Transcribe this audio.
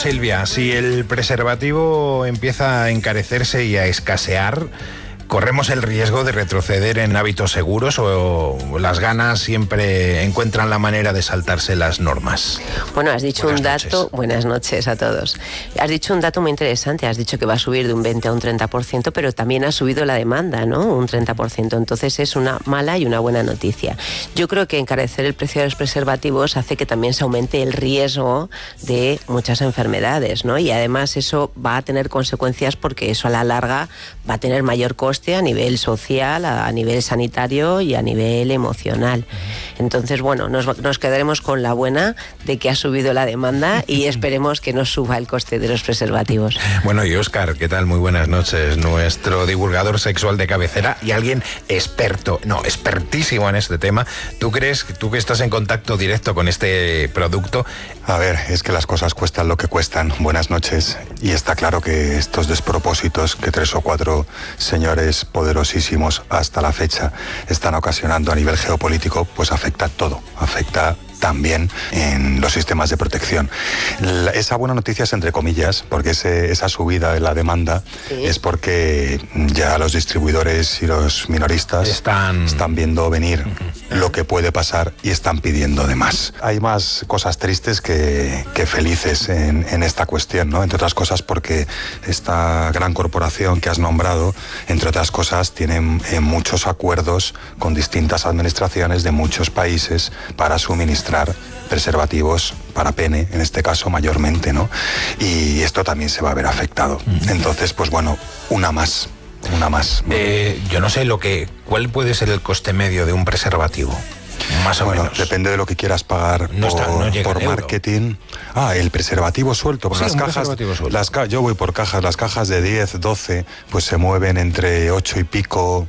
Silvia, si el preservativo empieza a encarecerse y a escasear, ¿corremos el riesgo de retroceder en hábitos seguros o las ganas siempre encuentran la manera de saltarse las normas? Bueno, has dicho un dato... Buenas noches a todos. Has dicho un dato muy interesante. Has dicho que va a subir de un 20 a un 30%, pero también ha subido la demanda, ¿no? Un 30%. Entonces es una mala y una buena noticia. Yo creo que encarecer el precio de los preservativos hace que también se aumente el riesgo de muchas enfermedades, ¿no? Y además eso va a tener consecuencias porque eso a la larga va a tener mayor coste a nivel social, a nivel sanitario y a nivel emocional. Entonces, bueno, nos quedaremos con la buena de que ha subido la demanda y esperemos que no suba el coste de los preservativos. Bueno, y Óscar, ¿qué tal? Muy buenas noches. Nuestro divulgador sexual de cabecera y alguien expertísimo en este tema. ¿Tú crees, tú que estás en contacto directo con este producto? A ver, es que las cosas cuestan lo que cuestan. Buenas noches. Y está claro que estos despropósitos que 3 o 4 señores poderosísimos hasta la fecha están ocasionando a nivel geopolítico, pues afecta todo. Afecta también en los sistemas de protección. Esa buena noticia es entre comillas, porque esa subida en la demanda es porque ya los distribuidores y los minoristas están viendo venir lo que puede pasar y están pidiendo de más. Hay más cosas tristes que felices en esta cuestión, ¿no? Entre otras cosas porque esta gran corporación que has nombrado, entre otras cosas, tiene muchos acuerdos con distintas administraciones de muchos países para suministrar preservativos para pene, en este caso mayormente, ¿no? Y esto también se va a ver afectado. Entonces, pues bueno, una más. Yo no sé ¿cuál puede ser el coste medio de un preservativo? Más o menos. Depende de lo que quieras pagar por marketing. El preservativo suelto. Por las cajas, yo voy por cajas. Las cajas de 10, 12, pues se mueven entre 8 y pico,